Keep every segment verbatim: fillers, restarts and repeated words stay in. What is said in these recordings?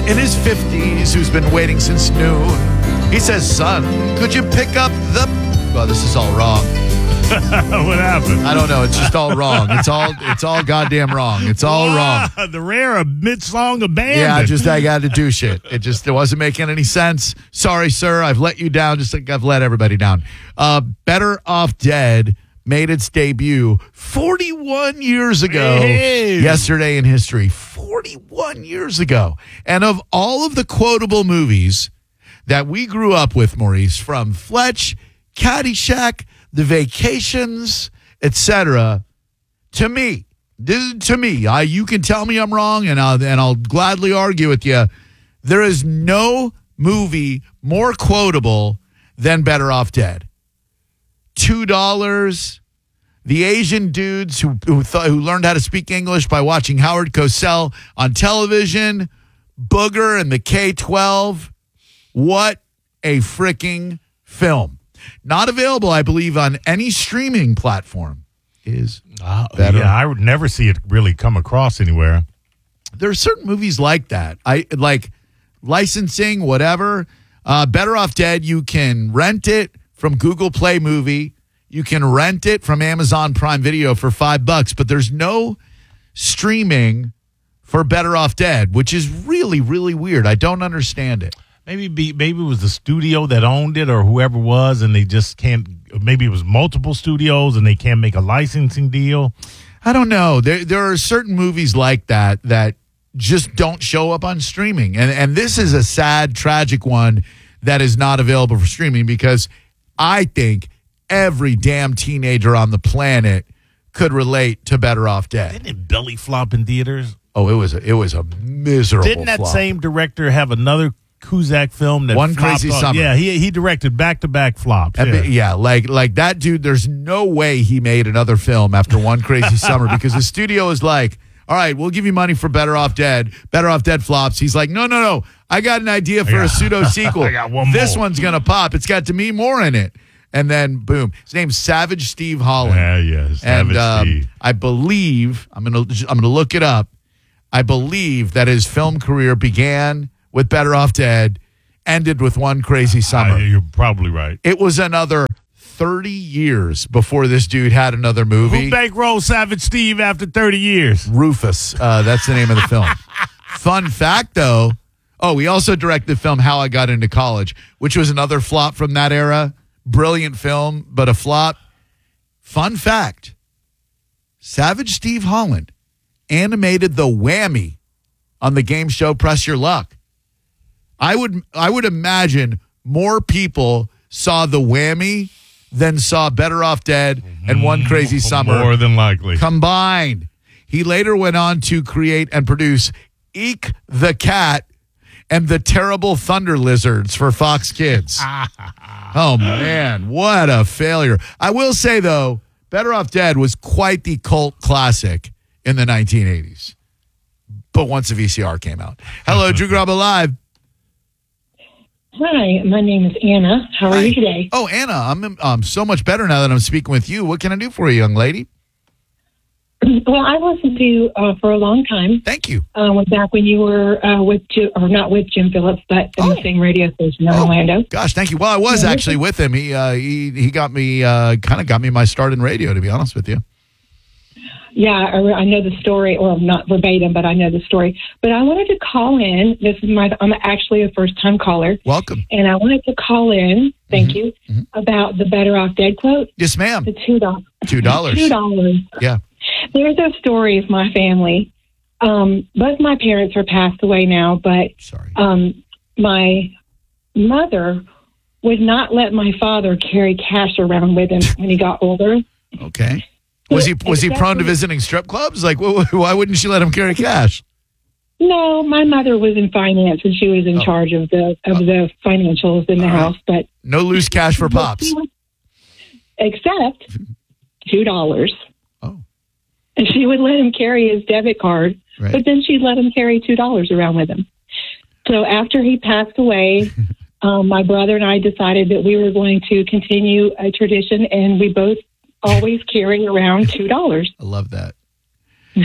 in his fifties who's been waiting since noon. He says, son, could you pick up the... Well, this is all wrong. What happened? I don't know. It's just all wrong. It's all it's all goddamn wrong. It's all wow, wrong. The rare mid-song abandon. Yeah, just I got to do shit. It just it wasn't making any sense. Sorry, sir. I've let you down just like I've let everybody down. Uh, Better Off Dead made its debut forty-one years ago. Hey. Yesterday in history. forty-one years ago. And of all of the quotable movies that we grew up with, Maurice, from Fletch, Caddyshack, The Vacations, et cetera, to me, this, to me, I, you can tell me I'm wrong, and I'll, and I'll gladly argue with you. There is no movie more quotable than Better Off Dead. Two dollars. The Asian dudes who who, th- who learned how to speak English by watching Howard Cosell on television. Booger and the K twelve. What a freaking film. Not available, I believe, on any streaming platform. Is uh, better. Yeah, I would never see it really come across anywhere. There are certain movies like that. I like licensing, whatever. Uh, Better Off Dead, you can rent it from Google Play Movie. You can rent it from Amazon Prime Video for five bucks, but there's no streaming for Better Off Dead, which is really, really weird. I don't understand it. Maybe be, maybe it was the studio that owned it or whoever was, and they just can't. Maybe it was multiple studios and they can't make a licensing deal. I don't know. There there are certain movies like that that just don't show up on streaming, and and this is a sad, tragic one that is not available for streaming because I think every damn teenager on the planet could relate to Better Off Dead. Didn't it belly flop in theaters? Oh, it was a, it was a miserable. Didn't that flop. same director have another Cusack film that One flopped Crazy on- Summer? Yeah, he he directed back to back flops. Yeah. Yeah. yeah, like like that dude. There's no way he made another film after One Crazy Summer because the studio is like, all right, we'll give you money for Better Off Dead. Better Off Dead flops. He's like, no, no, no. I got an idea for got- a pseudo sequel. I got one This more. one's gonna pop. It's got Demi Moore in it, and then boom. His name's Savage Steve Holland. Yeah, yeah, Savage and um, Steve. I believe I'm gonna I'm gonna look it up. I believe that his film career began with Better Off Dead, ended with One Crazy Summer. Uh, you're probably right. It was another thirty years before this dude had another movie. Who bankrolled Savage Steve after thirty years? Rufus. Uh, that's the name of the film. Fun fact, though. Oh, he also directed the film How I Got Into College, which was another flop from that era. Brilliant film, but a flop. Fun fact. Savage Steve Holland animated the whammy on the game show Press Your Luck. I would I would imagine more people saw the whammy than saw Better Off Dead and One Crazy Summer More than likely. combined. He later went on to create and produce Eek the Cat and the Terrible Thunder Lizards for Fox Kids. Oh, man, what a failure. I will say, though, Better Off Dead was quite the cult classic in the nineteen eighties. But once the V C R came out. Hello, Drew Garabo Live. Hi, my name is Anna. How are Hi. you today? Oh, Anna, I'm I'm so much better now that I'm speaking with you. What can I do for you, young lady? Well, I listened to you uh, for a long time. Thank you. Uh, was back when you were uh, with, Jim, or not with Jim Phillips, but in Oh. the same radio station in Oh, Orlando. Gosh, thank you. Well, I was Yeah, actually with him. He uh, he he got me uh, kind of got me my start in radio, to be honest with you. Yeah, I, I know the story, or not verbatim, but I know the story. But I wanted to call in. This is my, I'm actually a first time caller. Welcome. And I wanted to call in, thank you, mhm. about the Better Off Dead quote. Yes, ma'am. The two dollars. Two dollars. Two dollars. Yeah. There's a story of my family. Um, both my parents are passed away now, but Sorry. um, my mother would not let my father carry cash around with him when he got older. Okay. Was he was he prone to visiting strip clubs? Like, wh- why wouldn't she let him carry cash? No, my mother was in finance and she was in Oh. charge of the of the financials in the All right. house, but No loose cash for pops. except two dollars. Oh, And she would let him carry his debit card, right. but then she'd let him carry two dollars around with him. So after he passed away, um, my brother and I decided that we were going to continue a tradition, and we both always carry around two dollars. I love that.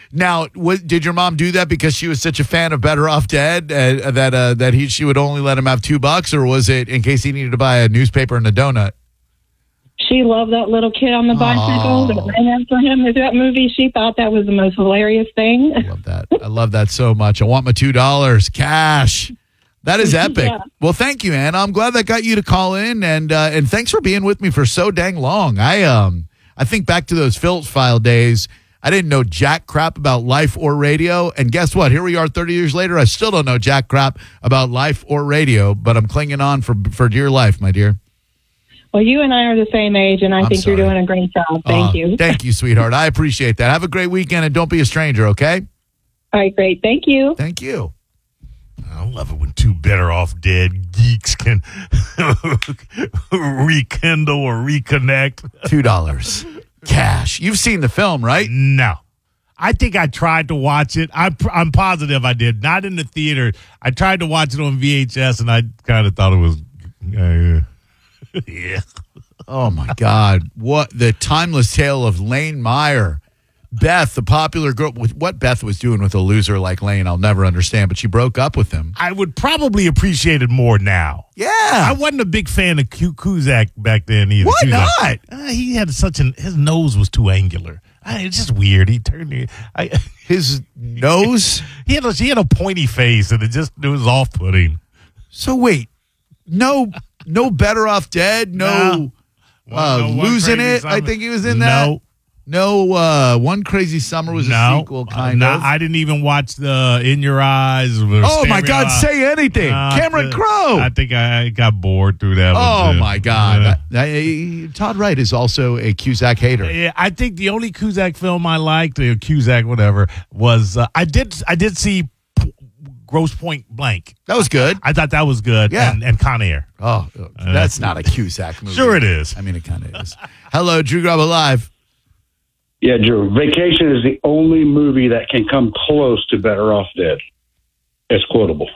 Now, what, did your mom do that because she was such a fan of Better Off Dead uh, that uh, that he she would only let him have two bucks, or was it in case he needed to buy a newspaper and a donut? She loved that little kid on the bicycle that ran after him in that movie. She thought that was the most hilarious thing. I love that. I love that so much. I want my two dollars cash. That is epic. Yeah. Well, thank you, Anna. I'm glad that got you to call in, and uh, and thanks for being with me for so dang long. I um I think back to those Phillips File days. I didn't know jack crap about life or radio, and guess what? Here we are, thirty years later. I still don't know jack crap about life or radio, but I'm clinging on for for dear life, my dear. Well, you and I are the same age, and I I'm think sorry. you're doing a great job. Thank Uh, you. Thank you, sweetheart. I appreciate that. Have a great weekend, and don't be a stranger, okay? All right, great. Thank you. Thank you. I love it when two Better Off Dead geeks can rekindle or reconnect. two dollars cash. You've seen the film, right? No. I think I tried to watch it. I, I'm positive I did. Not in the theater. I tried to watch it on V H S, and I kind of thought it was... Uh, yeah. Oh, my God. What the timeless tale of Lane Meyer. Beth, the popular girl. What Beth was doing with a loser like Lane, I'll never understand, but she broke up with him. I would probably appreciate it more now. Yeah. I wasn't a big fan of Q- Kuzak back then either. Why Kuzak. not? Uh, he had such an... His nose was too angular. I, it's just weird. He turned... it- I, His nose? he, had a, he had a pointy face, and it just it was off-putting. So wait, no no Better Off Dead? No, No. uh, One- no, One Losing Crazy It? I Summer. think he was in that. No. No, uh, One Crazy Summer was No, a sequel, kind uh, of. no, I didn't even watch the In Your Eyes. Or oh, my Stereo God, Eye. say anything. Uh, Cameron I- Crowe. I think I got bored through that Oh, one, too. my God. Uh, That- that- Todd Wright is also a Cusack hater. yeah, I think the only Cusack film I liked, or Cusack, whatever, was uh, I did I did see P- Grosse Point Blank. That was good. I thought that was good. Yeah. And, and Con Air. Oh, that's not a Cusack movie. Sure it is. I mean, it kind of is. Hello, Drew Grabo Live. Yeah, Drew. Vacation is the only movie that can come close to Better Off Dead. It's quotable.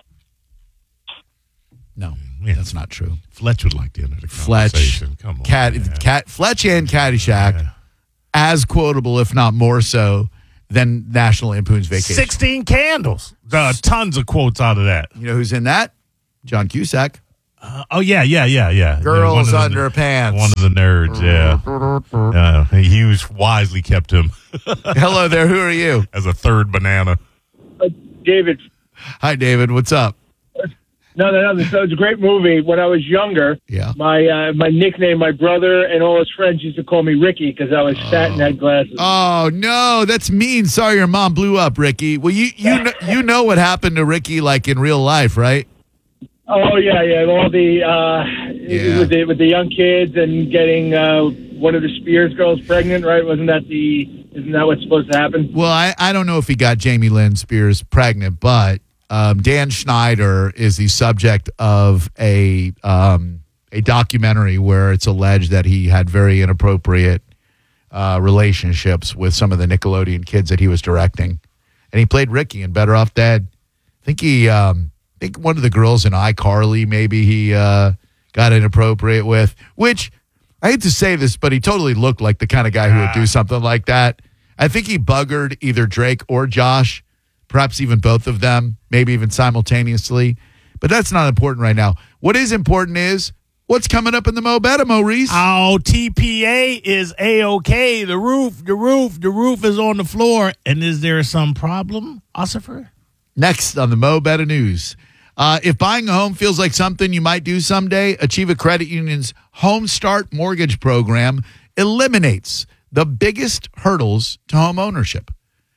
No, Yeah. that's not true. Fletch would like to enter the Fletch, conversation. Come on. Cat, man. Cat, Fletch and Caddyshack, Yeah. as quotable, if not more so, than National Lampoon's Vacation. sixteen Candles. Uh, tons of quotes out of that. You know who's in that? John Cusack. Uh, oh, yeah, yeah, yeah, yeah. Girls Yeah, one of the- Underpants. One of the nerds, yeah. Uh, he was wisely kept him Hello there. Who are you? as a third banana. David. Hi, David. What's up? No, no, no. So it's a great movie. When I was younger, Yeah. my uh, my nickname, my brother and all his friends used to call me Ricky because I was fat and had glasses. Oh no, that's mean. Sorry, your mom blew up, Ricky. Well, you you know, you know what happened to Ricky, like in real life, right? Oh yeah, yeah. All the uh, Yeah. with the with the young kids and getting uh, one of the Spears girls pregnant, right? Wasn't that the? Isn't that what's supposed to happen? Well, I, I don't know if he got Jamie Lynn Spears pregnant, but um, Dan Schneider is the subject of a um, a documentary where it's alleged that he had very inappropriate uh, relationships with some of the Nickelodeon kids that he was directing, and he played Ricky in Better Off Dead. I think he, um, I think one of the girls in iCarly maybe he uh, got inappropriate with, which. I hate to say this, but he totally looked like the kind of guy who would do something like that. I think he buggered either Drake or Josh, perhaps even both of them, maybe even simultaneously. But that's not important right now. What is important is what's coming up in the Mo Better, Maurice. Oh, T P A is A-OK. The roof, the roof, the roof is on the floor. And is there some problem, Ossifer? Next on the Mo Better News. Uh, if buying a home feels like something you might do someday, Achieva Credit Union's Home Start Mortgage Program eliminates the biggest hurdles to home ownership.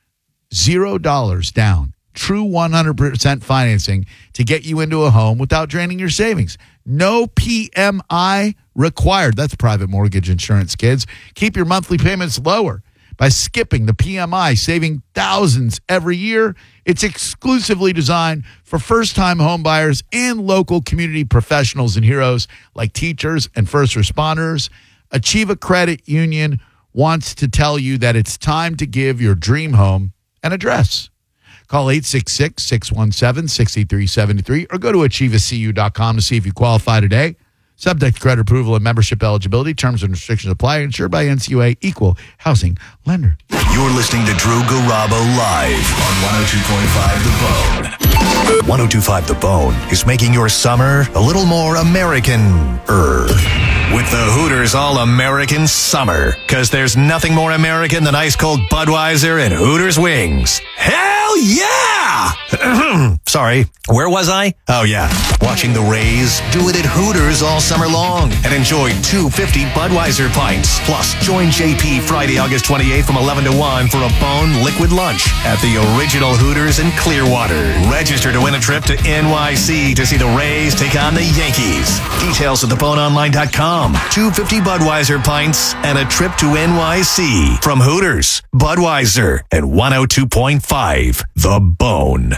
Zero dollars down. True one hundred percent financing to get you into a home without draining your savings. No P M I required. That's private mortgage insurance, kids. Keep your monthly payments lower by skipping the P M I, saving thousands every year. It's exclusively designed for first-time home buyers and local community professionals and heroes like teachers and first responders. Achieva Credit Union wants to tell you that it's time to give your dream home an address. Call eight six six, six one seven, six three seven three or go to achieva c u dot com to see if you qualify today. Subject to credit approval and membership eligibility. Terms and restrictions apply. Insured by N C U A, Equal Housing Lender. You're listening to Drew Garabo live on one oh two point five The Bone. one oh two point five The Bone is making your summer a little more American-er. With the Hooters All-American Summer. Because there's nothing more American than ice-cold Budweiser and Hooters wings. Hell yeah! Sorry, where was I? Oh yeah, watching the Rays do it at Hooters all summer long. And enjoy two fifty Budweiser pints. Plus, join J P Friday, August twenty-eighth from eleven to one for a Bone liquid lunch at the original Hooters in Clearwater. Register to win a trip to N Y C to see the Rays take on the Yankees. Details at the bone online dot com. two fifty Budweiser pints and a trip to N Y C from Hooters, Budweiser, and one oh two point five The Bone.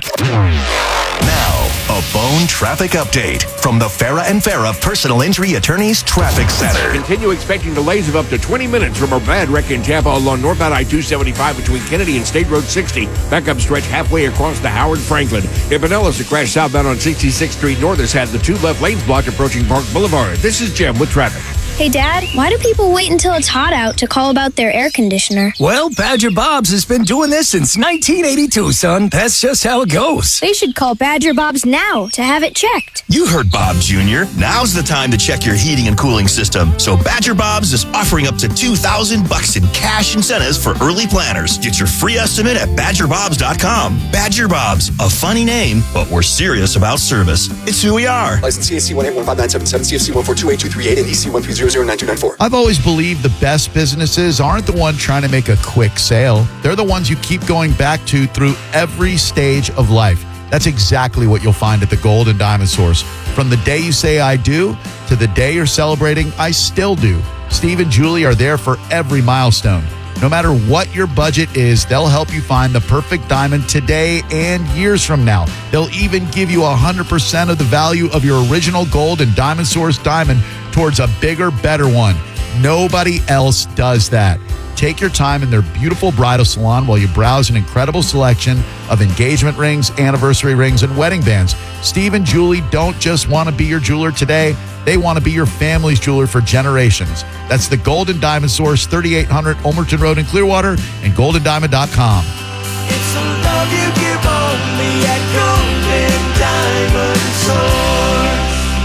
Now, a Bone traffic update from the Farah and Farah Personal Injury Attorneys Traffic Center. Continue expecting delays of up to twenty minutes from a bad wreck in Tampa along northbound I two seventy-five between Kennedy and State Road sixty. Backup stretch halfway across to Howard Franklin. In Pinellas, a crash southbound on sixty-sixth Street North has had the two left lanes blocked approaching Park Boulevard. This is Jim with traffic. Hey, Dad, why do people wait until it's hot out to call about their air conditioner? Well, Badger Bob's has been doing this since nineteen eighty-two, son. That's just how it goes. They should call Badger Bob's now to have it checked. You heard Bob Junior Now's the time to check your heating and cooling system. So Badger Bob's is offering up to two thousand bucks in cash incentives for early planners. Get your free estimate at badger bobs dot com. Badger Bob's, a funny name, but we're serious about service. It's who we are. License C A C one eight one five nine seven seven, C F C one four two eight two three eight, and E C one three zero zero nine two nine four. I've always believed the best businesses aren't the ones trying to make a quick sale. They're the ones you keep going back to through every stage of life. That's exactly what you'll find at the Gold and Diamond Source. From the day you say I do to the day you're celebrating I still do. Steve and Julie are there for every milestone. No matter what your budget is, they'll help you find the perfect diamond today and years from now. They'll even give you one hundred percent of the value of your original Gold and Diamond Source diamond towards a bigger, better one. Nobody else does that. Take your time in their beautiful bridal salon while you browse an incredible selection of engagement rings, anniversary rings, and wedding bands. Steve and Julie don't just want to be your jeweler today. They want to be your family's jeweler for generations. That's the Gold and Diamond Source, thirty-eight hundred Omerton Road in Clearwater, and golden diamond dot com. It's a love you give only at Gold and Diamond Source.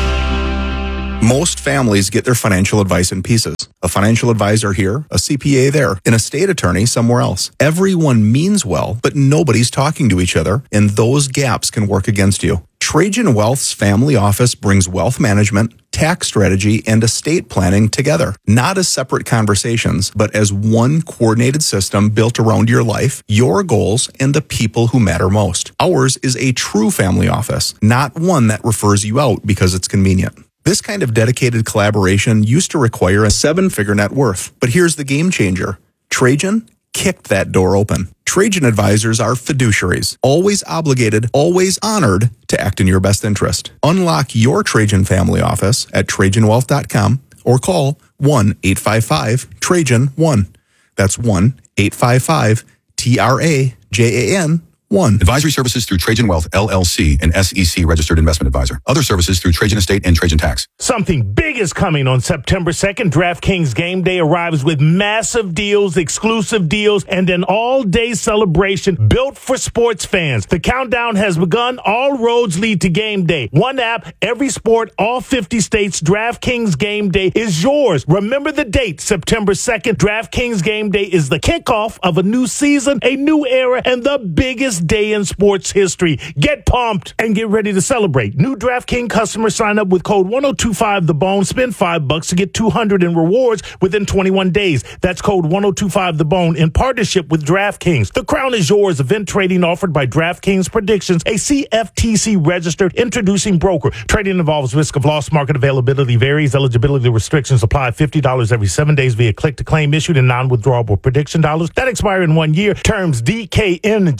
Most families get their financial advice in pieces. A financial advisor here, a C P A there, an estate attorney somewhere else. Everyone means well, but nobody's talking to each other, and those gaps can work against you. Trajan Wealth's family office brings wealth management, tax strategy, and estate planning together, not as separate conversations, but as one coordinated system built around your life, your goals, and the people who matter most. Ours is a true family office, not one that refers you out because it's convenient. This kind of dedicated collaboration used to require a seven-figure net worth, but here's the game changer. Trajan kicked that door open. Trajan advisors are fiduciaries, always obligated, always honored to act in your best interest. Unlock your Trajan family office at trajan wealth dot com or call one eight five five Trajan one. That's one eight five five T R A J A N one. Advisory services through Trajan Wealth, L L C, an S E C registered investment advisor. Other services through Trajan Estate and Trajan Tax. Something big is coming on September second. DraftKings Game Day arrives with massive deals, exclusive deals, and an all-day celebration built for sports fans. The countdown has begun. All roads lead to Game Day. One app, every sport, all fifty states. DraftKings Game Day is yours. Remember the date, September second. DraftKings Game Day is the kickoff of a new season, a new era, and the biggest day in sports history. Get pumped and get ready to celebrate. New DraftKings customers sign up with code one oh two five the bone. Spend five bucks to get two hundred in rewards within twenty-one days. That's code one oh two five the bone in partnership with DraftKings. The crown is yours. Event trading offered by DraftKings Predictions, a C F T C registered introducing broker. Trading involves risk of loss. Market availability varies. Eligibility restrictions apply. fifty dollars every seven days via click to claim issued in non-withdrawable prediction dollars that expire in one year. Terms D K N G dot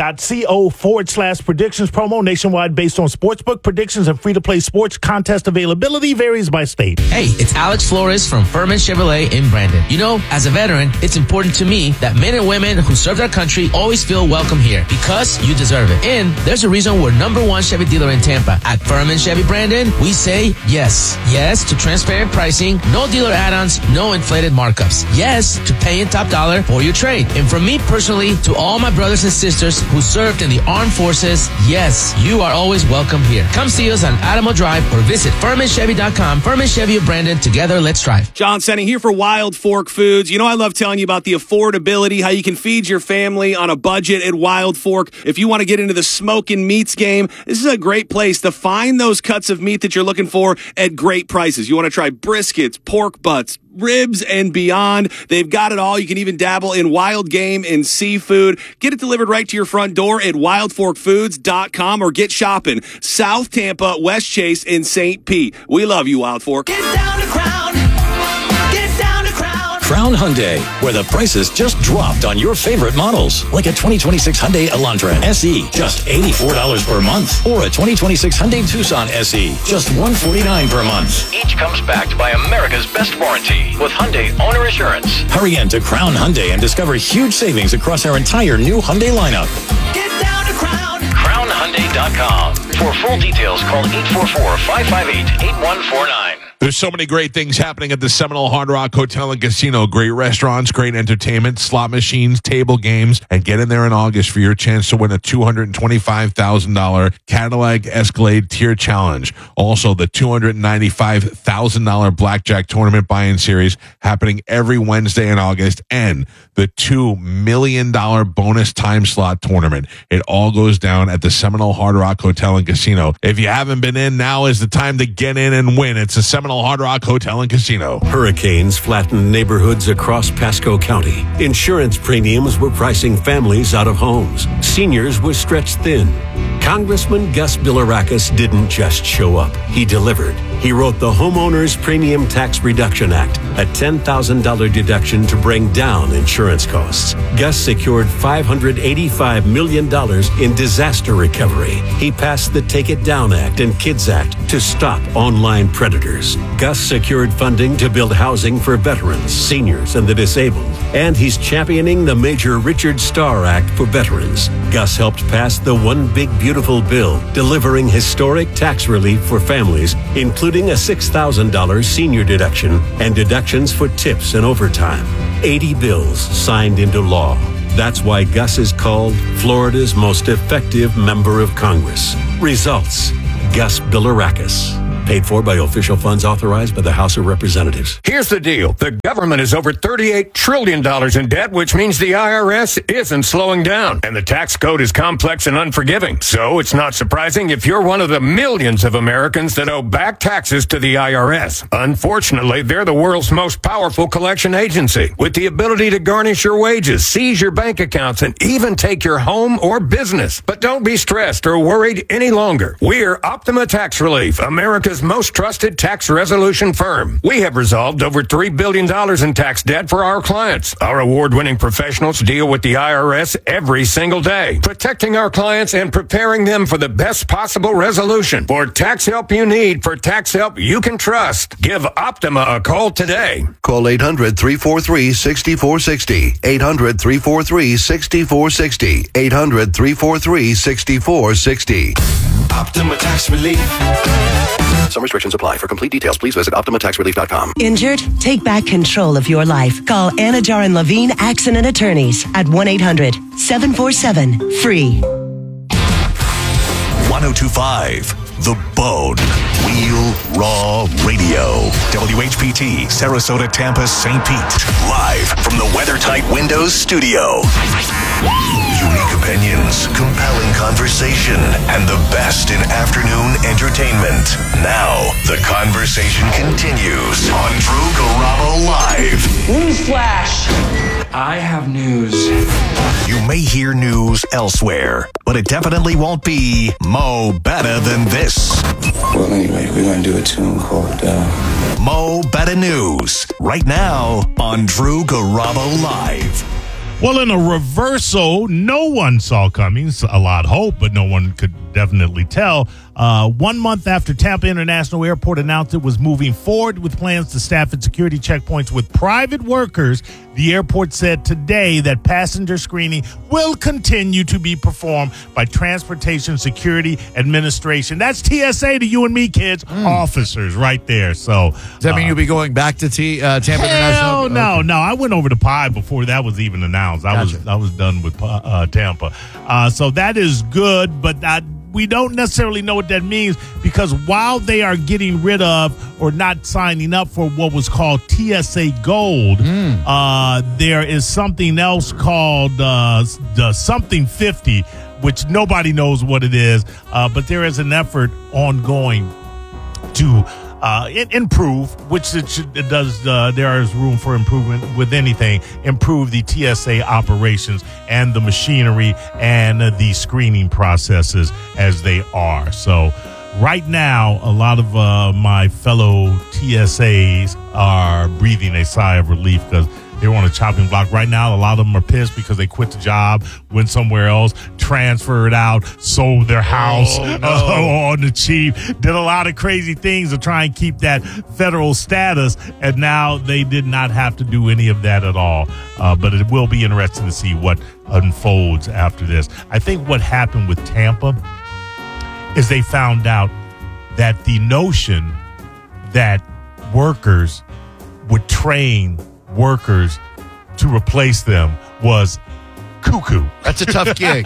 co forward slash predictions promo nationwide based on sportsbook predictions and free-to-play sports contest availability varies by state. Hey, it's Alex Flores from Furman Chevrolet in Brandon. You know, as a veteran, it's important to me that men and women who served our country always feel welcome here because you deserve it. And there's a reason we're number one Chevy dealer in Tampa. At Furman Chevy Brandon, we say yes. Yes to transparent pricing, no dealer add-ons, no inflated markups. Yes to paying top dollar for your trade. And from me personally to all my brothers and sisters who served in the armed forces, yes, you are always welcome here. Come see us on Adamo Drive or visit Furman Chevy dot com. Furman Chevy of Brandon, together, let's drive. John Senning here for Wild Fork Foods. You know, I love telling you about the affordability, how you can feed your family on a budget at Wild Fork. If you want to get into the smoking meats game, this is a great place to find those cuts of meat that you're looking for at great prices. You want to try briskets, pork butts, ribs, and beyond. They've got it all. You can even dabble in wild game and seafood. Get it delivered right to your front door at wild fork foods dot com or get shopping South Tampa, West Chase, and Saint Pete. We love you, Wild Fork. Get down to Crown. Get down to Crown. Crown Hyundai, where the prices just dropped on your favorite models. Like a twenty twenty-six Hyundai Elantra S E, just eighty-four dollars per month. Or a twenty twenty-six Hyundai Tucson S E, just one hundred forty-nine dollars per month. Each comes backed by America's best warranty with Hyundai Owner Assurance. Hurry in to Crown Hyundai and discover huge savings across our entire new Hyundai lineup. Get down to Crown. crown hyundai dot com. For full details, call eight four four, five five eight, eight one four nine. There's so many great things happening at the Seminole Hard Rock Hotel and Casino. Great restaurants, great entertainment, slot machines, table games, and get in there in August for your chance to win a two hundred twenty-five thousand dollars Cadillac Escalade Tier Challenge. Also, the two hundred ninety-five thousand dollars Blackjack Tournament Buy-In Series happening every Wednesday in August, and the two million dollars bonus time slot tournament. It all goes down at the Seminole Hard Rock Hotel and Casino. If you haven't been in, now is the time to get in and win. It's the Seminole Hard Rock Hotel and Casino. Hurricanes flattened neighborhoods across Pasco County. Insurance premiums were pricing families out of homes. Seniors were stretched thin. Congressman Gus Bilirakis didn't just show up. He delivered. He wrote the Homeowners Premium Tax Reduction Act, a ten thousand dollars deduction to bring down insurance costs. Gus secured five hundred eighty-five million dollars in disaster recovery. He passed the Take It Down Act and Kids Act to stop online predators. Gus secured funding to build housing for veterans, seniors, and the disabled. And he's championing the Major Richard Starr Act for veterans. Gus helped pass the One Big Beautiful Bill, delivering historic tax relief for families, including a six thousand dollars senior deduction and deductions for tips and overtime. eighty bills signed into law. That's why Gus is called Florida's most effective member of Congress. Results: Gus Bilirakis. Paid for by official funds authorized by the House of Representatives. Here's the deal. The government is over thirty-eight trillion dollars in debt, which means the I R S isn't slowing down. And the tax code is complex and unforgiving. So it's not surprising if you're one of the millions of Americans that owe back taxes to the I R S. Unfortunately, they're the world's most powerful collection agency, with the ability to garnish your wages, seize your bank accounts, and even take your home or business. But don't be stressed or worried any longer. We're Optima Tax Relief, America's most trusted tax resolution firm. We have resolved over three billion dollars in tax debt for our clients. Our award-winning professionals deal with the I R S every single day, protecting our clients and preparing them for the best possible resolution. For tax help you need, for tax help you can trust, give Optima a call today. Call eight hundred, three four three, six four six zero. eight hundred, three four three, six four six zero. eight hundred, three four three, six four six zero. Optima Tax Relief. Some restrictions apply. For complete details, please visit optima tax relief dot com. Injured? Take back control of your life. Call Anajar and Levine Accident Attorneys at one eight hundred, seven four seven, F R E E. ten twenty-five The Bone. Real Raw Radio. W H P T, Sarasota, Tampa, Saint Pete. Live from the WeatherTight Windows studio. Unique opinions, compelling conversation, and the best in afternoon entertainment. Now, the conversation continues on Drew Garabo Live. Newsflash! I have news. You may hear news elsewhere, but it definitely won't be Mo Better Than This. Well, anyway, we're going to do a tune called uh... Mo Better News, right now on Drew Garabo Live. Well, in a reversal, no one saw coming. A lot of hope, but no one could definitely tell. Uh, one month after Tampa International Airport announced it was moving forward with plans to staff its security checkpoints with private workers, the airport said today that passenger screening will continue to be performed by Transportation Security Administration. That's T S A to you and me, kids. Mm. Officers right there. So does that mean uh, you'll be going back to T, uh, Tampa hell International? No, okay. no. I went over to Pi before that was even announced. I Gotcha. was I was done with uh, Tampa. Uh, so that is good, but I, we don't necessarily know what that means, because while they are getting rid of or not signing up for what was called T S A Gold, mm. uh, there is something else called uh, the something fifty, which nobody knows what it is, uh, but there is an effort ongoing to Uh, it, improve, which it, should, it does. Uh, there is room for improvement with anything. Improve the T S A operations and the machinery and uh, the screening processes as they are. So, right now, a lot of uh, my fellow T S As are breathing a sigh of relief because they were on a chopping block. Right now, a lot of them are pissed because they quit the job, went somewhere else, transferred out, sold their house oh, no. uh, on the cheap, did a lot of crazy things to try and keep that federal status, and now they did not have to do any of that at all. Uh, but it will be interesting to see what unfolds after this. I think what happened with Tampa is they found out that the notion that workers would train workers to replace them was cuckoo. That's a tough gig.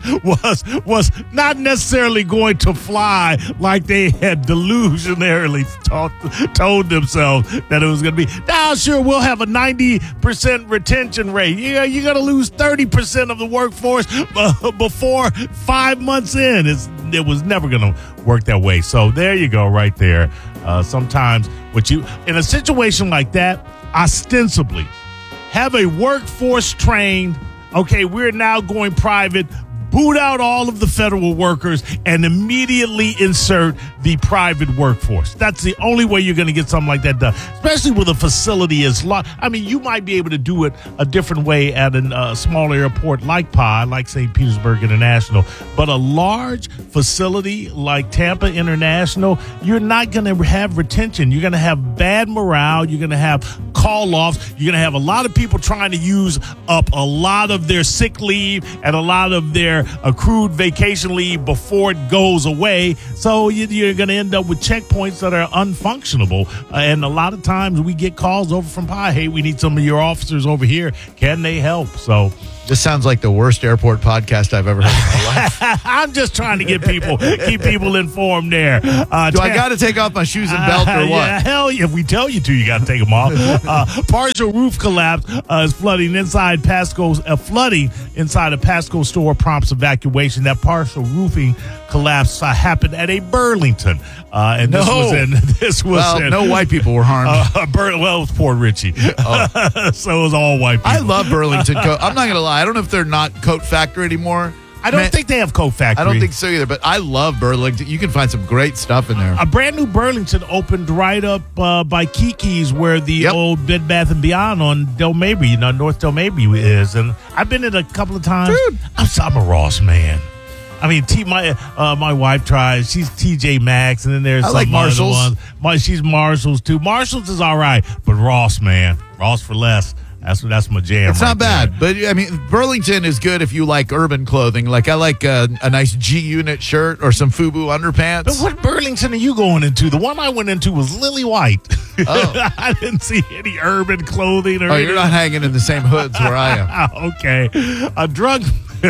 was was not necessarily going to fly like they had delusionarily taught, told themselves that it was going to be. Now, sure, we'll have a ninety percent retention rate. Yeah, you're going to lose thirty percent of the workforce uh, before five months in. It's, it was never going to work that way. So there you go right there. Uh, sometimes what you in a situation like that, ostensibly have a workforce trained, okay, we're now going private, boot out all of the federal workers and immediately insert the private workforce. That's the only way you're going to get something like that done, especially with a facility as large. I mean, you might be able to do it a different way at a uh, smaller airport like Pi, like Saint Petersburg International, but a large facility like Tampa International, you're not going to have retention. You're going to have bad morale. You're going to have call-offs. You're going to have a lot of people trying to use up a lot of their sick leave and a lot of their accrued vacation leave before it goes away. So you're going to end up with checkpoints that are unfunctionable. Uh, and a lot of times we get calls over from Pi, hey, we need some of your officers over here. Can they help? So this sounds like the worst airport podcast I've ever heard in my life. I'm just trying to get people, keep people informed there. Uh, Do I got to take off my shoes and belt or uh, what? Yeah, hell, if we tell you to, you got to take them off. Uh, partial roof collapse uh, is flooding inside Pasco's, uh, flooding inside a Pasco store prompts evacuation. That partial roofing collapse uh, happened at a Burlington. Uh, and this no. was in, this was well, in, no white people were harmed. Uh, Bur- well, it was poor Richie. Oh. So it was all white people. I love Burlington coat. I'm not going to lie. I don't know if they're not Coat Factory anymore. I don't Man, think they have Coat Factory. I don't think so either, but I love Burlington. You can find some great stuff in there. A brand new Burlington opened right up uh, by Kiki's, where the yep. old Bed Bath and Beyond on Del Mabry, you know, North Del Mabry is. And I've been in a couple of times. Dude. I'm, I'm a Ross man. I mean, T, my uh, my wife tries. She's T J Maxx, and then there's I some like Marshalls. Other ones. My, she's Marshalls too. Marshalls is all right, but Ross, man, Ross for less. That's that's my jam. It's right not bad, there. but I mean, Burlington is good if you like urban clothing. Like I like a, a nice G Unit shirt or some FUBU underpants. But what Burlington are you going into? The one I went into was Lily White. Oh. I didn't see any urban clothing or. Oh, anything. you're not hanging in the same hoods where I am. Okay, a drug.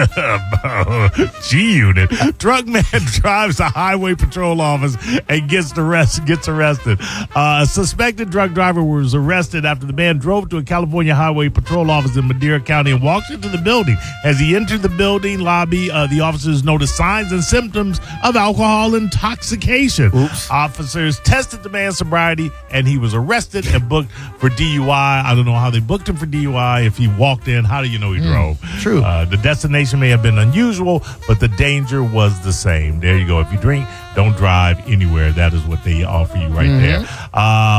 G Unit. Drug man drives the highway patrol office and gets arrested. Gets arrested. Uh, a suspected drug driver was arrested after the man drove to a California highway patrol office in Madera County and walked into the building. As he entered the building lobby, uh, the officers noticed signs and symptoms of alcohol intoxication. Oops. Officers tested the man's sobriety, and he was arrested and booked for D U I. I don't know how they booked him for D U I. If he walked in, how do you know he mm, drove? True. Uh, the destination may have been unusual, but the danger was the same. There you go. If you drink, don't drive anywhere. That is what they offer you right mm-hmm. there. Uh,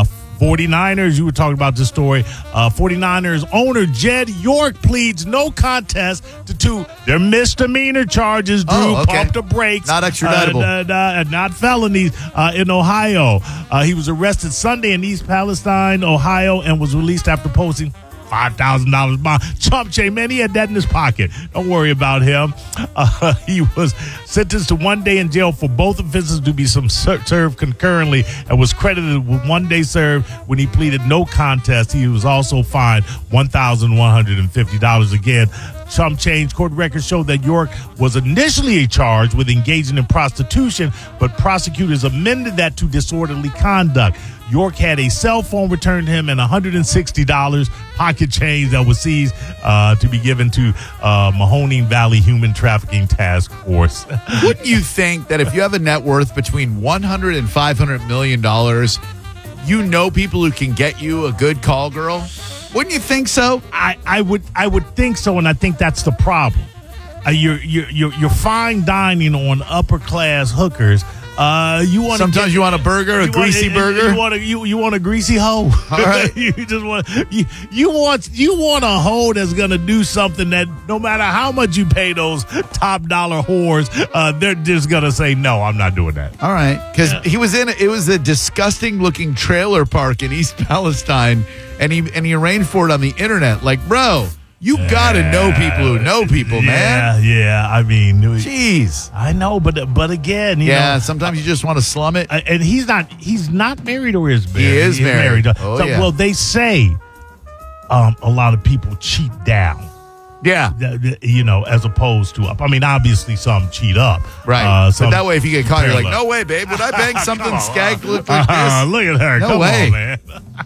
forty-niners, you were talking about this story. Uh, forty-niners owner Jed York pleads no contest to two their misdemeanor charges. Drew, Oh, okay. pump the brakes. Not extraditable. Uh, uh, uh, not felonies uh, in Ohio. Uh, he was arrested Sunday in East Palestine, Ohio, and was released after posting five thousand dollars bond. Chump Change, man, he had that in his pocket. Don't worry about him. Uh, he was sentenced to one day in jail for both offenses to be some ser- served concurrently and was credited with one day served when he pleaded no contest. He was also fined one thousand one hundred fifty dollars. Again, Chump Change court records show that York was initially charged with engaging in prostitution, but prosecutors amended that to disorderly conduct. York had a cell phone returned to him and one hundred sixty dollars pocket change that was seized uh, to be given to uh, Mahoning Valley Human Trafficking Task Force. Wouldn't you think that if you have a net worth between one hundred and five hundred million dollars, you know people who can get you a good call girl? Wouldn't you think so? I, I would I would think so, and I think that's the problem. Uh, you're, you're you're you're fine dining on upper class hookers. Uh, you want sometimes get, you want a burger, a greasy want, burger. You want a you, you want a greasy hoe. All right. you just want you, you want you want a hoe that's gonna do something that no matter how much you pay those top dollar whores, uh, they're just gonna say no. I'm not doing that. All right, because yeah. he was in it was a disgusting looking trailer park in East Palestine, and he and he arranged for it on the internet. Like, bro. You yeah. got to know people who know people, yeah, man. Yeah, I mean, jeez, I know, but but again, you yeah. know, sometimes you just want to slum it. And he's not he's not married or is married. He is he married. married. Oh, so, yeah. Well, they say um, a lot of people cheat down. Yeah, you know, as opposed to up. I mean, obviously some cheat up, right? Uh, but that way, if you get caught, you're like, no way, babe. Would I bang something skag look like uh, this? Look at her. No Come way, on, man.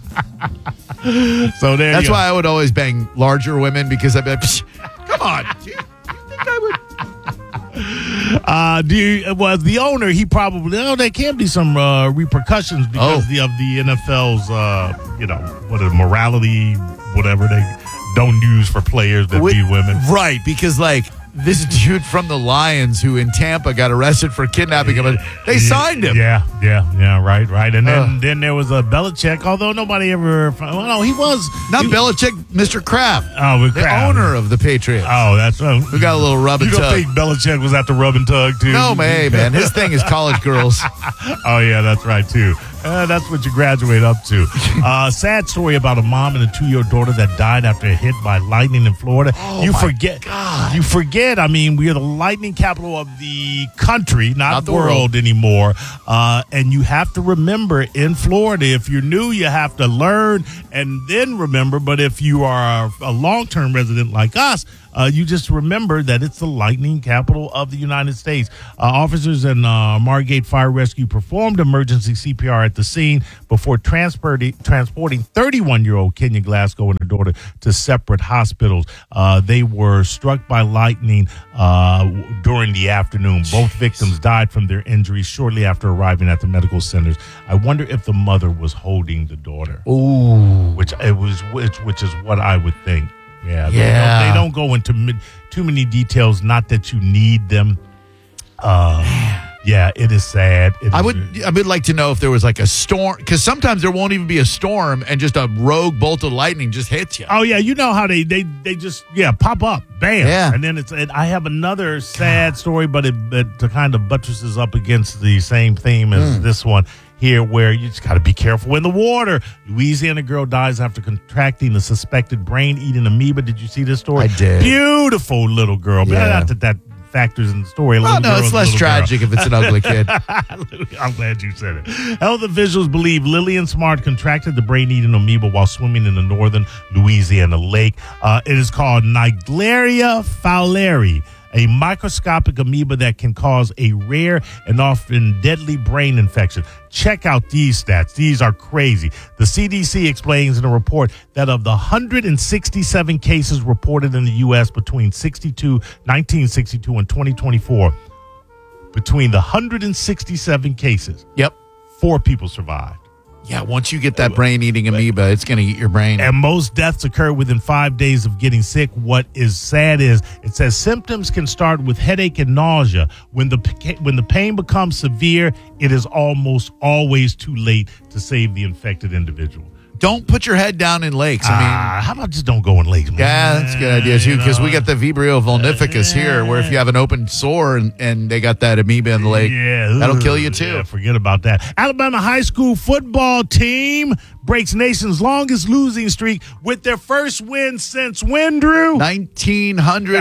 So there. That's you why go. I would always bang larger women because I'd be like, come on. Do you, do you think I would? Uh, do you, was the owner? He probably. Oh, there can be some uh, repercussions because oh. the, of the N F L's, uh, you know, what a morality, whatever they don't use for players that With, beat women. Right, because like this dude from the Lions who in Tampa got arrested for kidnapping him, they signed him. Yeah, yeah, yeah, right, right. And then, Uh. then there was a Belichick, although nobody ever. Well, no, he was Not he, Belichick, Mister Kraft. Oh, with the Kraft. owner of the Patriots. Oh, that's right. Who got a little rub and You don't tug. think Belichick was at the rub and tug too? No, man, man. His thing is college girls. Oh yeah, that's right too. Uh, that's what you graduate up to. Uh, sad story about a mom and a two-year-old daughter that died after a hit by lightning in Florida. Oh, you my forget. God. You forget. I mean, we are the lightning capital of the country, not, Not the world, world. anymore. Uh, and you have to remember, in Florida, if you're new, you have to learn and then remember. But if you are a long-term resident like us, Uh, you just remember that it's the lightning capital of the United States. Uh, officers in uh, Margate Fire Rescue performed emergency C P R at the scene before transporting transporting thirty-one-year-old Kenya Glasgow and her daughter to separate hospitals. Uh, they were struck by lightning uh, during the afternoon. Both victims died from their injuries shortly after arriving at the medical centers. I wonder if the mother was holding the daughter. Ooh, which it was, which which is what I would think. Yeah, they, Yeah. Don't, they don't go into mi- too many details. Not that you need them. Uh, yeah, it is sad. It I is- would I would like to know if there was like a storm, because sometimes there won't even be a storm and just a rogue bolt of lightning just hits you. Oh yeah, you know how they they, they just yeah pop up, bam, Yeah. and then it's. And I have another sad story, but it, it kind of buttresses up against the same theme as Mm. this one here, where you just got to be careful in the water. Louisiana girl dies after contracting a suspected brain-eating amoeba. Did you see this story? I did. Beautiful little girl. But Yeah. not that that factors in the story. A Well, little no, girl it's is a less little girl. tragic if it's an ugly kid. I'm glad you said it. Health officials believe Lillian Smart contracted the brain-eating amoeba while swimming in the northern Louisiana lake. Uh, it is called Naegleria fowleri, a microscopic amoeba that can cause a rare and often deadly brain infection. Check out these stats. These are crazy. The C D C explains in a report that of the one hundred sixty-seven cases reported in the U S between sixty-two, nineteen sixty-two and twenty twenty-four, between the one hundred sixty-seven cases, Yep. four people survived. Yeah, once you get that brain-eating amoeba, it's going to eat your brain. And most deaths occur within five days of getting sick. What is sad is it says symptoms can start with headache and nausea. When the when the pain becomes severe, it is almost always too late to save the infected individual. Don't put your head down in lakes. I mean, uh, how about just don't go in lakes, man? Yeah, that's a good idea, too, because you know? we got the Vibrio vulnificus uh, here, where if you have an open sore and, and they got that amoeba in the lake, yeah, that'll kill you, too. Yeah, forget about that. Alabama high school football team breaks nation's longest losing streak with their first win since when, Drew? nineteen hundred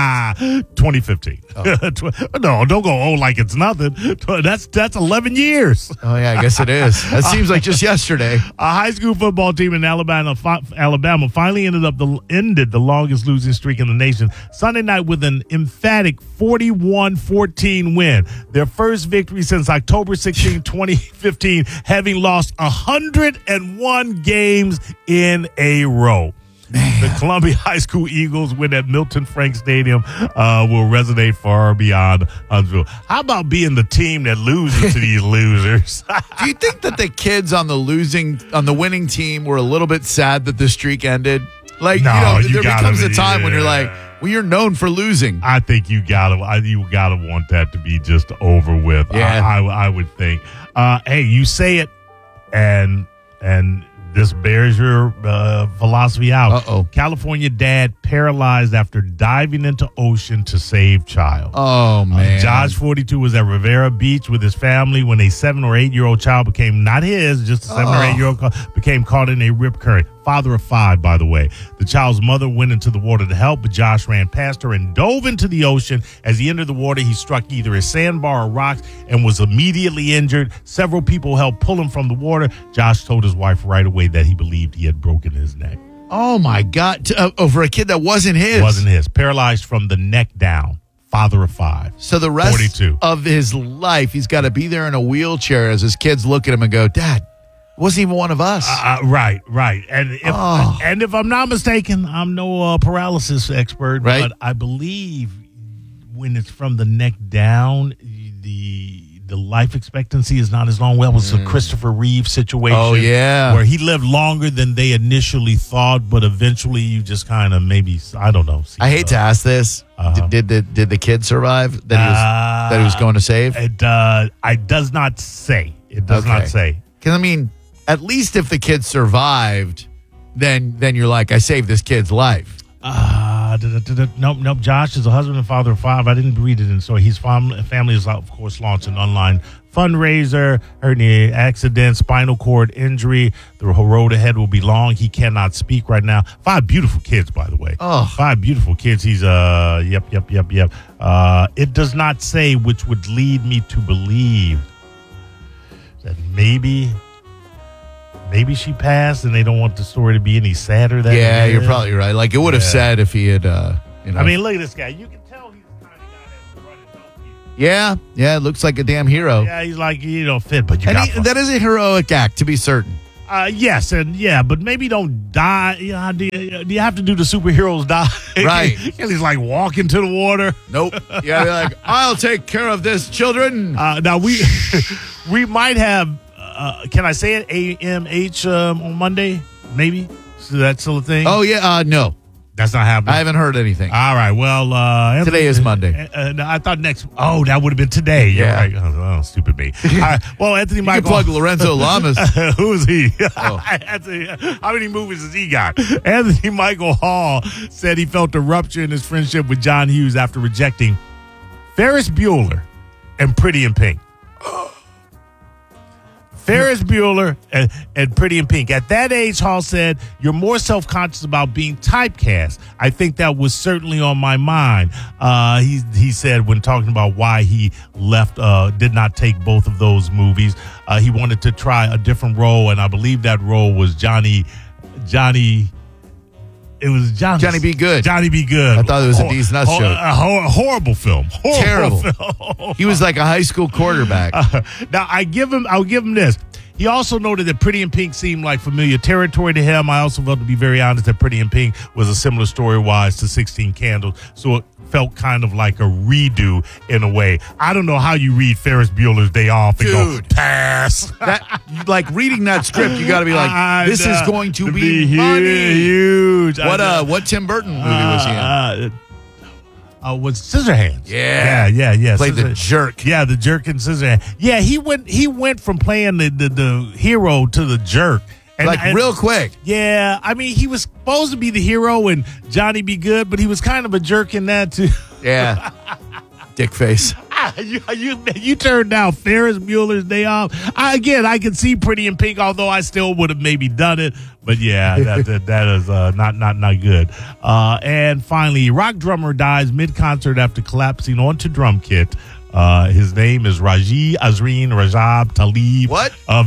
and twenty fifteen. Oh. No, don't go, oh, like it's nothing. That's that's eleven years. Oh, yeah, I guess it is. That seems like just yesterday. A high school football team in Alabama fi- Alabama finally ended up the ended the longest losing streak in the nation Sunday night with an emphatic forty-one fourteen win. Their first victory since October sixteenth, twenty fifteen, having lost one hundred one games in a row. Man. The Columbia High School Eagles win at Milton Frank Stadium uh, will resonate far beyond Huntsville. How about being the team that loses to these losers? Do you think that the kids on the losing on the winning team were a little bit sad that the streak ended? Like, no, you know, you there gotta, becomes a time yeah. when you're like, well, you're known for losing. I think you gotta, I, you gotta want that to be just over with. Yeah. I, I, I would think. Uh, hey, you say it, and and. This bears your uh, philosophy out. Uh-oh. California dad paralyzed after diving into ocean to save child. Oh, man. Uh, Josh, forty-two, was at Rivera Beach with his family when a seven or eight-year-old child became, not his, just a seven oh. or eight-year-old became caught in a rip current. Father of five, by the way. The child's mother went into the water to help, but Josh ran past her and dove into the ocean. As he entered the water, he struck either a sandbar or rocks and was immediately injured. Several people helped pull him from the water. Josh told his wife right away that he believed he had broken his neck. Oh, my God. To, uh, over a kid that wasn't his. Wasn't his. Paralyzed from the neck down. Father of five. So the rest forty-two. Of his life, he's got to be there in a wheelchair as his kids look at him and go, Dad, wasn't even one of us. Uh, right, right. And if oh. and if I'm not mistaken, I'm no uh, paralysis expert, right? But I believe when it's from the neck down, the the life expectancy is not as long. Well, it was mm. a Christopher Reeve situation. Oh, yeah. Where he lived longer than they initially thought, but eventually you just kind of maybe, I don't know. I hate uh, to ask this. Uh-huh. Did, did the did the kid survive that he was, uh, that he was going to save? It, uh, it does not say. It does okay. not say. Because, I mean, at least if the kid survived, then then you're like, I saved this kid's life. Uh, nope, nope. Josh is a husband and father of five. I didn't read it in, so his fam- family is, of course, launched an online fundraiser. Hernia accident, spinal cord injury. The road ahead will be long. He cannot speak right now. Five beautiful kids, by the way. Oh, five beautiful kids. He's uh, yep, yep, yep, yep. Uh, it does not say, which would lead me to believe that maybe. Maybe she passed, and they don't want the story to be any sadder. That yeah, you're probably right. Like it would have yeah. said if he had. Uh, you know. I mean, look at this guy. You can tell he's the kind of guy that would run and help people. Yeah, yeah. It looks like a damn hero. Yeah, he's like you know fit, but you and got he, that is a heroic act to be certain. Uh, yes, and yeah, but maybe don't die. You know, do, you, do you have to do the superheroes die? Right. And he's like walking to the water. Nope. Yeah, like I'll take care of this, children. Uh, now we we might have. Uh, can I say it? A M H um, on Monday, maybe. So that's still a thing. Oh yeah, uh, no, that's not happening. I haven't heard anything. All right, well, uh, today is Monday. Uh, uh, I thought next. Oh, that would have been today. Yeah. You're right. Oh, stupid me. All right. Well, Anthony you Michael. Can plug Lorenzo Lamas. Who is he? Oh. Anthony, how many movies has he got? Anthony Michael Hall said he felt a rupture in his friendship with John Hughes after rejecting Ferris Bueller and Pretty in Pink. Ferris Bueller and, and Pretty in Pink. At that age, Hall said, you're more self-conscious about being typecast. I think that was certainly on my mind. Uh, he he said when talking about why he left, uh, did not take both of those movies. Uh, he wanted to try a different role, and I believe that role was Johnny, Johnny... It was Johnny, Johnny Be Good. Johnny Be Good. I thought it was a D's Nuts hor- show. A hor- horrible film. Horrible Terrible. Film. He was like a high school quarterback. Uh, now I give him. I'll give him this. He also noted that Pretty in Pink seemed like familiar territory to him. I also felt, to be very honest, that Pretty in Pink was a similar story-wise to sixteen Candles. So felt kind of like a redo in a way. I don't know how you read Ferris Bueller's Day Off and Dude. go, pass. That, like reading that script, you got to be like, I this know. is going to, To be, be money. huge. I What uh, know. what Tim Burton movie was he in? Uh, uh, was Scissorhands. Yeah. yeah, yeah, yeah. Played the Scissor- jerk. Yeah, the jerk in Scissorhands. Yeah, he went. He went from playing the the, the hero to the jerk. And, Like and- real quick. Yeah, I mean, he was supposed to be the hero and Johnny Be Good, but he was kind of a jerk in that too. Yeah. Dick face. Ah, you, you you turned down Ferris Bueller's Day Off. I, again, I can see Pretty in Pink, although I still would have maybe done it. But yeah, that that, that is uh, not not not good. Uh, and finally, rock drummer dies mid concert after collapsing onto drum kit. Uh, his name is Raji Azreen Rajab Talib What? of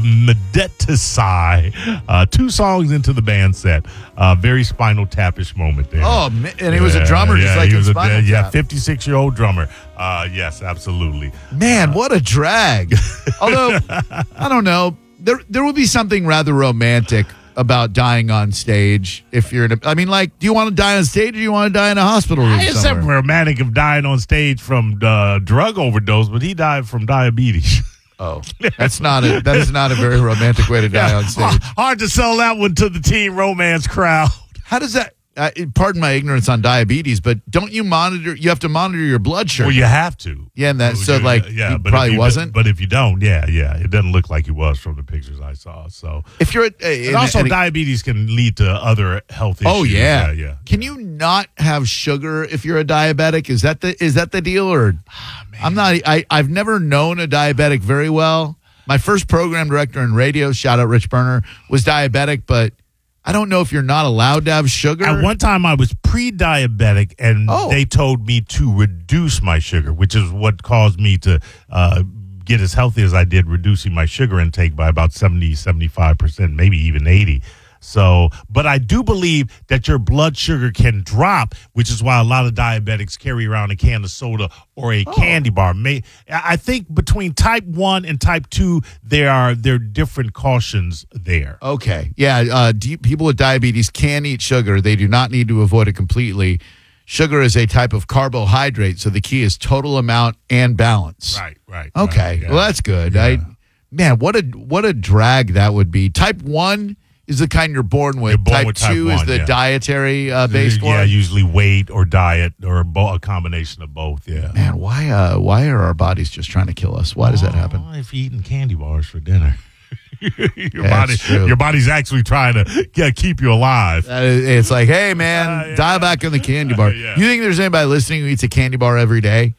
Medetasai. Uh, two songs into the band set. Uh, very Spinal Tap-ish moment there. Oh, man, and he was a drummer just yeah, like he in was a, Spinal yeah, Tap. fifty-six-year-old drummer. Uh, yes, absolutely. Man, what a drag. Although, I don't know, there there would be something rather romantic about dying on stage if you're in a, I mean, like, do you want to die on stage or do you want to die in a hospital room It's somewhere? something romantic of dying on stage from uh, drug overdose, but he died from diabetes. Oh, that's not a, that is not a very romantic way to die Yeah, on stage. Hard to sell that one to the teen romance crowd. How does that, uh, pardon my ignorance on diabetes, but don't you monitor, you have to monitor your blood sugar. Well, you have to. Yeah, and that, so Yeah, like, yeah, he but if probably you- wasn't. But if you don't, yeah, yeah, it doesn't look like he was from the pictures I saw. So, If you're, uh, and in- also in a- diabetes can lead to other health issues. Oh yeah. yeah, yeah. Can you not have sugar if you're a diabetic? Is that the is that the deal? Or I'm not. I I've never known a diabetic very well. My first program director in radio, shout out Rich Berner, was diabetic, but I don't know if you're not allowed to have sugar. At one time, I was pre-diabetic, and Oh. they told me to reduce my sugar, which is what caused me to uh, get as healthy as I did, reducing my sugar intake by about seventy, seventy-five percent, maybe even eighty. So, but I do believe that your blood sugar can drop, which is why a lot of diabetics carry around a can of soda or a candy bar. May, I think between type one and type two, there are there are different cautions there. Okay, yeah. Uh, do, people with diabetes can eat sugar. They do not need to avoid it completely. Sugar is a type of carbohydrate, so the key is total amount and balance. Right, right. Okay, right, yeah. well that's good. Yeah. I, man, what a what a drag that would be. Type one is the kind you're born with. You're born type with type two is one, the yeah. dietary uh, based Yeah, one. usually weight or diet or bo- a combination of both. Yeah. Man, why uh, why are our bodies just trying to kill us? Why does that happen? Oh, if you're eating candy bars for dinner, your That's body, true. your body's actually trying to yeah, keep you alive. Uh, it's like, hey man, dial back on the candy bar. Yeah. You think there's anybody listening who eats a candy bar every day?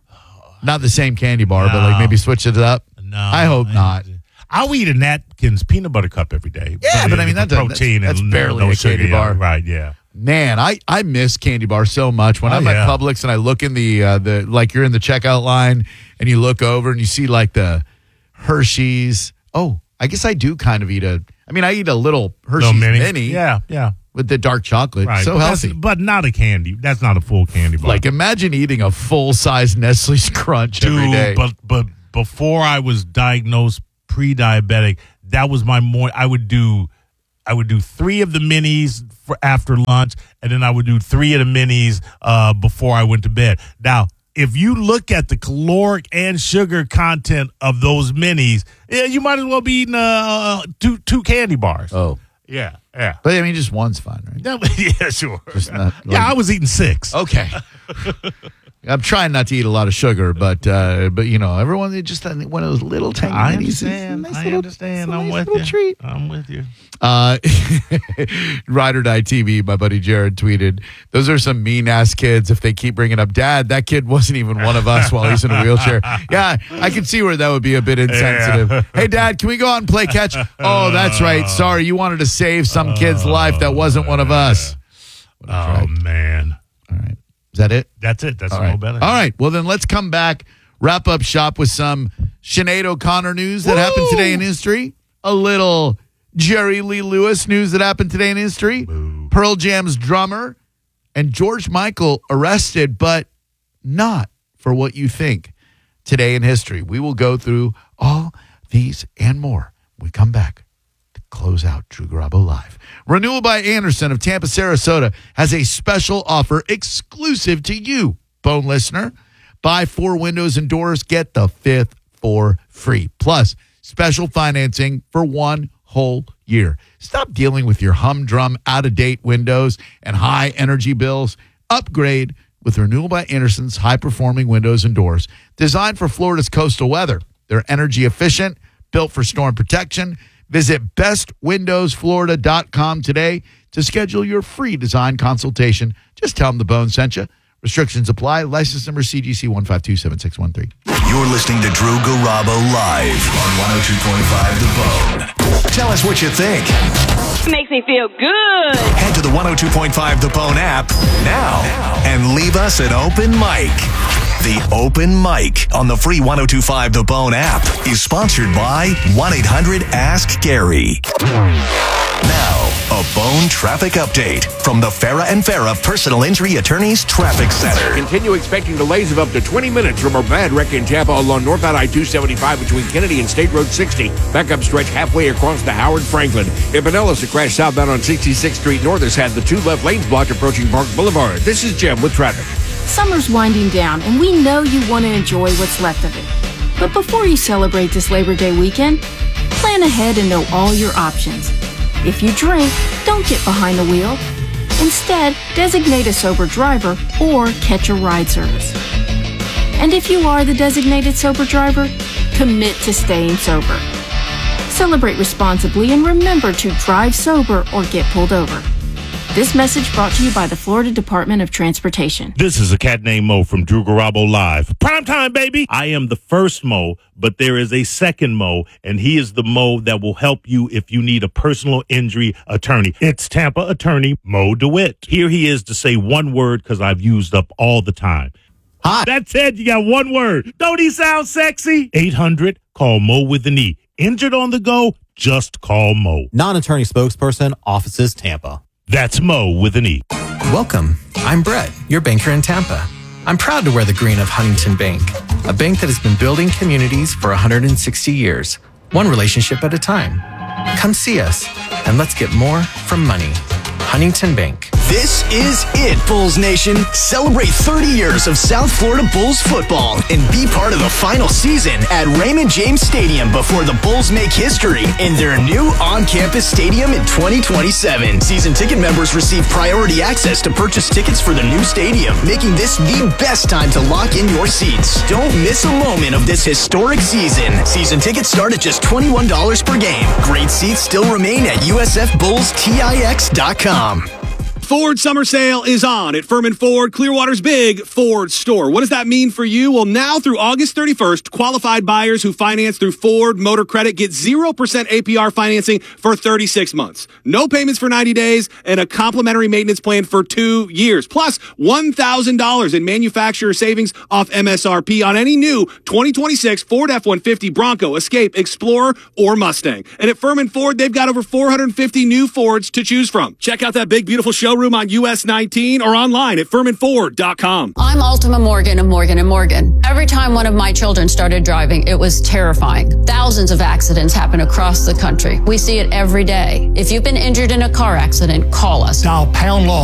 Not the same candy bar, but like No. maybe switch it up. No, I hope not. I'll eat a Natkin's peanut butter cup every day. Yeah, but I mean, for that's a- protein that's- and that's barely no a sugar, candy yeah, bar. right? Yeah. Man, I, I miss candy bar so much. When Oh, I'm at yeah. Publix and I look in the uh, the like you're in the checkout line and you look over and you see like the Hershey's. Oh, I guess I do kind of eat a. I mean, I eat a little Hershey's Little mini. mini. Yeah, yeah. With the dark chocolate, Right. so but that's- healthy. but not a candy. That's not a full candy bar. Like imagine eating a full size Nestle's Crunch every Dude, day. but but before I was diagnosed pre-diabetic, that was my more. I would do, I would do three of the minis for after lunch, and then I would do three of the minis uh, before I went to bed. Now, if you look at the caloric and sugar content of those minis, yeah, you might as well be eating uh, two two candy bars. Oh, yeah, yeah. but I mean, just one's fine, right? Yeah, sure. Just not, yeah, like- I was eating six. Okay. I'm trying not to eat a lot of sugar, but uh, but you know, everyone they just one of those little tiny I minis. It's a understand. nice I little- understand. it's a I'm nice with little you. treat. I'm with you. Uh, Ride or Die T V, my buddy Jared tweeted, those are some mean ass kids if they keep bringing up dad. That kid wasn't even one of us while he's in a wheelchair. Yeah, I can see where that would be a bit insensitive. Yeah. Hey, dad, can we go out and play catch? Oh, that's right. Sorry, you wanted to save some kid's life that wasn't one of us. Oh, man. All right. Is that it? That's it. That's All no right. better. All right. Well, then let's come back, wrap up shop with some Sinead O'Connor news that happened today in history. A little Jerry Lee Lewis news that happened today in history. Boo. Pearl Jam's drummer and George Michael arrested, but not for what you think today in history. We will go through all these and more when we come back to close out Drew Garabo Live. Renewal by Anderson of Tampa, Sarasota has a special offer exclusive to you, Bone listener, buy four windows and doors, get the fifth for free. Plus, special financing for one whole year. Stop dealing with your humdrum, out-of-date windows and high-energy bills. Upgrade with Renewal by Anderson's high-performing windows and doors. Designed for Florida's coastal weather. They're energy efficient, built for storm protection. Visit best windows florida dot com today to schedule your free design consultation. Just tell them the Bone sent you. Restrictions apply. License number C G C one five two seven six one three. You're listening to Drew Garabo live on one oh two point five The Bone. Tell us what you think. Makes me feel good. Head to the one oh two point five The Bone app now and leave us an open mic. The Open Mic on the free one oh two point five The Bone app is sponsored by one eight hundred ask Gary. Now, a Bone traffic update from the Farah and Farah Personal Injury Attorneys Traffic Center. Continue expecting delays of up to twenty minutes from a bad wreck in Tampa along northbound I two seventy-five between Kennedy and State Road sixty. Backup stretch halfway across to Howard Franklin. In Pinellas, a crash southbound on sixty-sixth Street North has had the two left lanes blocked approaching Park Boulevard. This is Jim with traffic. Summer's winding down, and we know you want to enjoy what's left of it. But before you celebrate this Labor Day weekend, plan ahead and know all your options. If you drink, don't get behind the wheel. Instead, designate a sober driver or catch a ride service. And if you are the designated sober driver, commit to staying sober. Celebrate responsibly and remember to drive sober or get pulled over. This message brought to you by the Florida Department of Transportation. This is a cat named Mo from Drew Garabo Live. Prime time, baby! I am the first Mo, but there is a second Mo, and he is the Mo that will help you if you need a personal injury attorney. It's Tampa attorney Mo DeWitt. Here he is to say one word because I've used up all the time. Hi. That's it. You got one word. Don't he sound sexy? eight hundred, call Mo with an E. Injured on the go? Just call Mo. Non-attorney spokesperson, offices Tampa. That's Mo with an E. Welcome. I'm Brett, your banker in Tampa. I'm proud to wear the green of Huntington Bank, a bank that has been building communities for one hundred sixty years, one relationship at a time. Come see us, and let's get more from money. Huntington Bank. This is it, Bulls Nation. Celebrate thirty years of South Florida Bulls football and be part of the final season at Raymond James Stadium before the Bulls make history in their new on-campus stadium in twenty twenty-seven. Season ticket members receive priority access to purchase tickets for the new stadium, making this the best time to lock in your seats. Don't miss a moment of this historic season. Season tickets start at just twenty-one dollars per game. Great seats still remain at U S F Bulls Tix dot com. Ford summer sale is on at Furman Ford, Clearwater's big Ford store. What does that mean for you? Well, now through August thirty-first, qualified buyers who finance through Ford Motor Credit get zero percent A P R financing for thirty-six months. No payments for ninety days and a complimentary maintenance plan for two years. Plus, one thousand dollars in manufacturer savings off M S R P on any new twenty twenty-six Ford F one fifty, Bronco, Escape, Explorer, or Mustang. And at Furman Ford, they've got over four hundred fifty new Fords to choose from. Check out that big, beautiful showroom on U S nineteen or online at Furman Ford dot com. I'm Ultima Morgan of Morgan and Morgan. Every time one of my children started driving, it was terrifying. Thousands of accidents happen across the country. We see it every day. If you've been injured in a car accident, call us. Dial pound law